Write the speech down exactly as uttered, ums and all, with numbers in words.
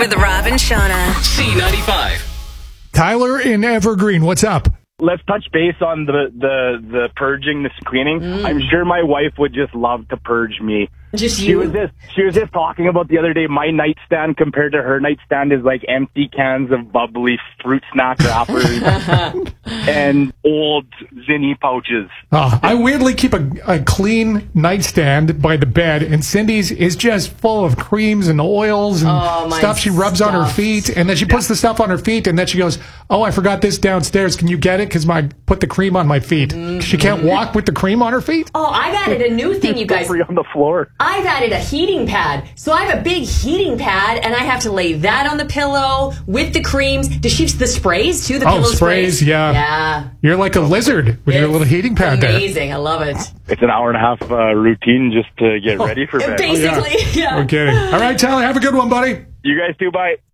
with Rob and Shauna. C ninety-five. Tyler in Evergreen, what's up? Let's touch base on the, the, the purging, the cleaning. Mm. I'm sure my wife would just love to purge me. Just she you? was just she was just talking about the other day. My nightstand compared to her nightstand is like empty cans of bubbly fruit snack wrappers and old Zinni pouches. Oh, I weirdly keep a, a clean nightstand by the bed, and Cindy's is just full of creams and oils and oh, stuff she rubs stuff. on her feet, and then she puts the stuff on her feet, and then she goes, "Oh, I forgot this downstairs. Can you get it? Because I put the cream on my feet." Mm-hmm. She can't walk with the cream on her feet. Oh, I've added a new thing, you guys. Free on the floor. I've added a heating pad. So I have a big heating pad, and I have to lay that on the pillow with the creams. Does she the sprays, too? The oh, pillow sprays, sprays? yeah. Yeah. You're like a lizard with it's your little heating pad amazing. there. Amazing. I love it. It's an hour and a half uh, routine just to get ready for bed. Basically, oh, yeah. yeah. Okay. All right, Tyler, have a good one, buddy. You guys too, bye.